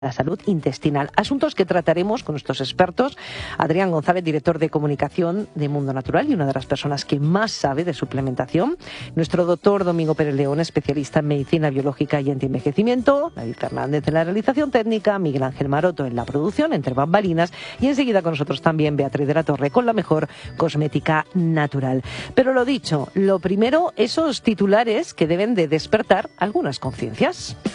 la salud intestinal. Asuntos que trataremos con nuestros expertos. Adrián González, director de comunicación de Mundo Natural y una de las personas que más sabe de suplementación. Nuestro doctor Domingo Pérez León, especialista en medicina biológica y antienvejecimiento. David Fernández en la realización técnica. Miguel Ángel Maroto en la producción, entre bambalinas. Y enseguida con nosotros también Beatriz de la Torre con la mejor cosmética natural. Pero lo dicho, lo primero, esos titulares que deben de despertar algunas conciencias.